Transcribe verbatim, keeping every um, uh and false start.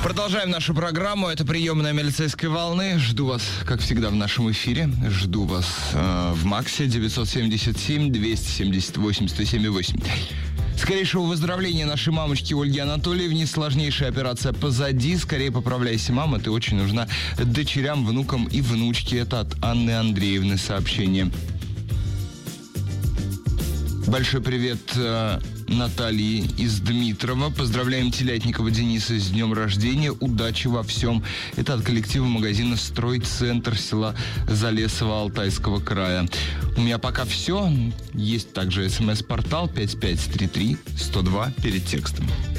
Продолжаем нашу программу. Это приемная милицейской волны. Жду вас, как всегда, в нашем эфире. Жду вас э, в МАКСе девятьсот семьдесят семь двести семьдесят восемь сто семь восемь. Скорейшего выздоровления нашей мамочки Ольги Анатольевне. Сложнейшая операция позади. Скорее поправляйся, мама. Ты очень нужна дочерям, внукам и внучке. Это от Анны Андреевны сообщение. Большой привет э, Наталье из Дмитрова. Поздравляем Телятникова Дениса с днем рождения. Удачи во всем. Это от коллектива магазина «Стройцентр» села Залесово Алтайского края. У меня пока все. Есть также смс-портал пять пять три три сто два перед текстом.